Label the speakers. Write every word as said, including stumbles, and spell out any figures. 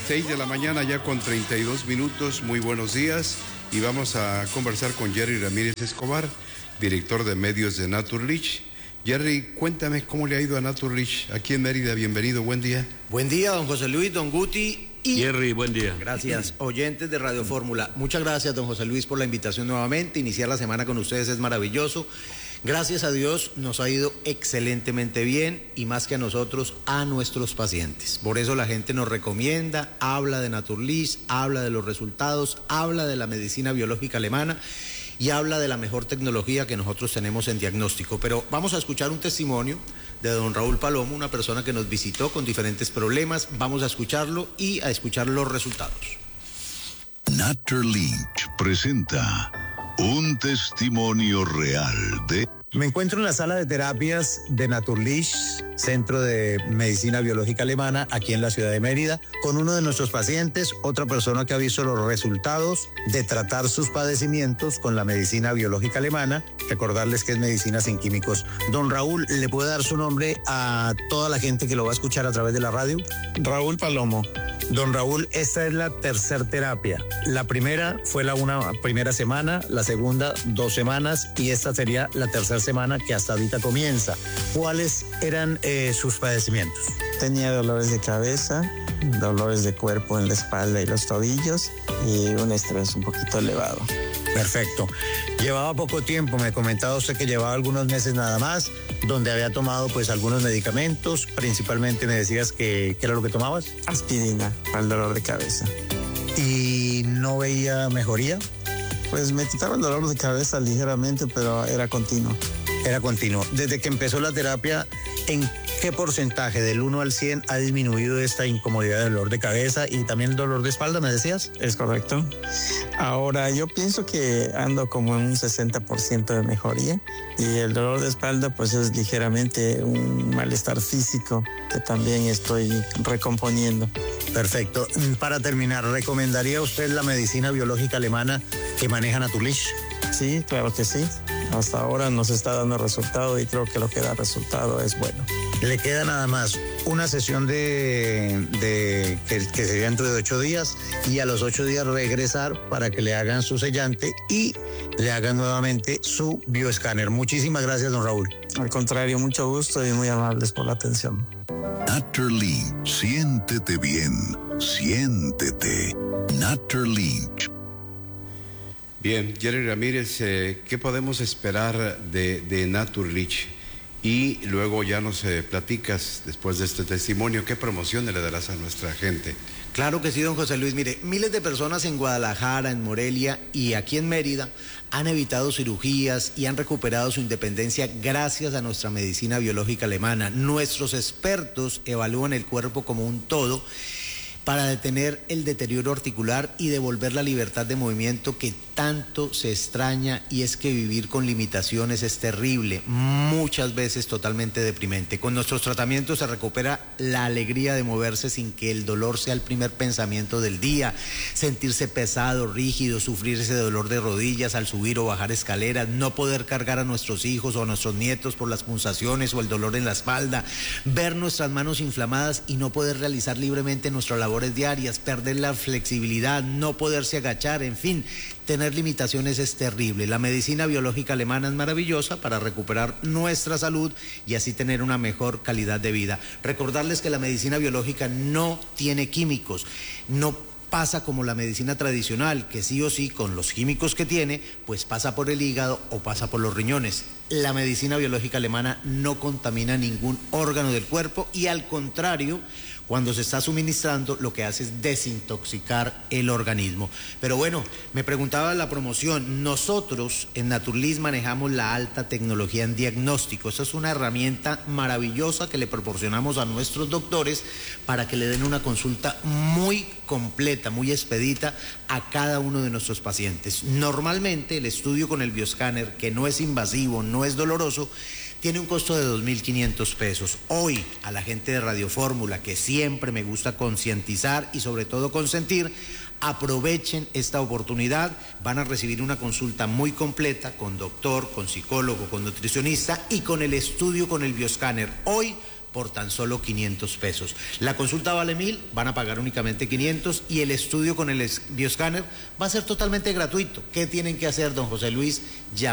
Speaker 1: seis de la mañana ya con treinta y dos minutos, muy buenos días y vamos a conversar con Jerry Ramírez Escobar, director de medios de Naturlich. Jerry, cuéntame cómo le ha ido a Naturlich aquí en Mérida, bienvenido, buen día.
Speaker 2: Buen día, don José Luis, don Guti y...
Speaker 3: Jerry, buen día.
Speaker 2: Gracias, oyentes de Radio Fórmula. Muchas gracias, don José Luis, por la invitación nuevamente. Iniciar la semana con ustedes es maravilloso. Gracias a Dios nos ha ido excelentemente bien y más que a nosotros, a nuestros pacientes. Por eso la gente nos recomienda, habla de Naturlich, habla de los resultados, habla de la medicina biológica alemana y habla de la mejor tecnología que nosotros tenemos en diagnóstico. Pero vamos a escuchar un testimonio de don Raúl Palomo, una persona que nos visitó con diferentes problemas. Vamos a escucharlo y a escuchar los resultados.
Speaker 4: Naturlich presenta un testimonio real de...
Speaker 5: Me encuentro en la sala de terapias de Naturlich, Centro de Medicina Biológica Alemana, aquí en la ciudad de Mérida, con uno de nuestros pacientes, otra persona que ha visto los resultados de tratar sus padecimientos con la medicina biológica alemana. Recordarles que es medicina sin químicos. Don Raúl, ¿le puede dar su nombre a toda la gente que lo va a escuchar a través de la radio?
Speaker 6: Raúl Palomo.
Speaker 5: Don Raúl, esta es la tercera terapia. La primera fue la una primera semana, la segunda dos semanas y esta sería la tercera semana que hasta ahorita comienza. ¿Cuáles eran eh, sus padecimientos?
Speaker 6: Tenía dolores de cabeza, dolores de cuerpo en la espalda y los tobillos y un estrés un poquito elevado.
Speaker 5: Perfecto. Llevaba poco tiempo, me comentaba usted que llevaba algunos meses nada más, donde había tomado pues algunos medicamentos, principalmente me decías que, ¿qué era lo que tomabas?
Speaker 6: Aspirina para el dolor de cabeza.
Speaker 5: ¿Y no veía mejoría?
Speaker 6: Pues me quitaba el dolor de cabeza ligeramente, pero era continuo.
Speaker 5: Era continuo. Desde que empezó la terapia, ¿en qué porcentaje del uno al cien ha disminuido esta incomodidad del dolor de cabeza y también el dolor de espalda, me decías?
Speaker 6: Es correcto. Ahora, yo pienso que ando como en un sesenta por ciento de mejoría y el dolor de espalda pues es ligeramente un malestar físico que también estoy recomponiendo.
Speaker 5: Perfecto. Para terminar, ¿recomendaría usted la medicina biológica alemana que maneja Naturlich?
Speaker 6: Sí, claro que sí. Hasta ahora nos está dando resultado y creo que lo que da resultado es bueno.
Speaker 5: Le queda nada más una sesión de, de que, que sería dentro de ocho días y a los ocho días regresar para que le hagan su sellante y le hagan nuevamente su bioescáner. Muchísimas gracias, don Raúl.
Speaker 6: Al contrario, mucho gusto y muy amables por la atención.
Speaker 4: Naturlich, siéntete bien, siéntete. Naturlich.
Speaker 1: Bien, Jerry Ramírez, eh, ¿qué podemos esperar de, de Naturlich? Y luego ya nos eh, platicas, después de este testimonio, ¿qué promociones le darás a nuestra gente?
Speaker 2: Claro que sí, don José Luis. Mire, miles de personas en Guadalajara, en Morelia y aquí en Mérida han evitado cirugías y han recuperado su independencia gracias a nuestra medicina biológica alemana. Nuestros expertos evalúan el cuerpo como un todo para detener el deterioro articular y devolver la libertad de movimiento que tanto se extraña, y es que vivir con limitaciones es terrible, muchas veces totalmente deprimente. Con nuestros tratamientos se recupera la alegría de moverse sin que el dolor sea el primer pensamiento del día, sentirse pesado, rígido, sufrir ese dolor de rodillas al subir o bajar escaleras, no poder cargar a nuestros hijos o a nuestros nietos por las punzaciones o el dolor en la espalda, ver nuestras manos inflamadas y no poder realizar libremente nuestras labores diarias, perder la flexibilidad, no poderse agachar, en fin, tener limitaciones es terrible. La medicina biológica alemana es maravillosa para recuperar nuestra salud y así tener una mejor calidad de vida. Recordarles que la medicina biológica no tiene químicos, no pasa como la medicina tradicional, que sí o sí, con los químicos que tiene, pues pasa por el hígado o pasa por los riñones. La medicina biológica alemana no contamina ningún órgano del cuerpo y al contrario, cuando se está suministrando, lo que hace es desintoxicar el organismo. Pero bueno, me preguntaba la promoción. Nosotros en Naturlich manejamos la alta tecnología en diagnóstico. Esa es una herramienta maravillosa que le proporcionamos a nuestros doctores para que le den una consulta muy completa, muy expedita a cada uno de nuestros pacientes. Normalmente el estudio con el bioscáner, que no es invasivo, no es doloroso, tiene un costo de dos mil quinientos pesos. Hoy, a la gente de Radio Fórmula, que siempre me gusta concientizar y sobre todo consentir, aprovechen esta oportunidad, van a recibir una consulta muy completa con doctor, con psicólogo, con nutricionista y con el estudio con el bioscáner. Hoy, por tan solo quinientos pesos. La consulta vale mil, van a pagar únicamente quinientos y el estudio con el bioscáner va a ser totalmente gratuito. ¿Qué tienen que hacer, don José Luis? Ya